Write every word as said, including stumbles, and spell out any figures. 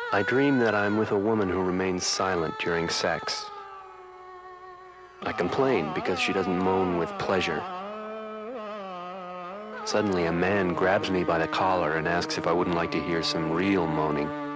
I dream that I'm with a woman who remains silent during sex. I complain because she doesn't moan with pleasure. Suddenly, a man grabs me by the collar and asks if I wouldn't like to hear some real moaning.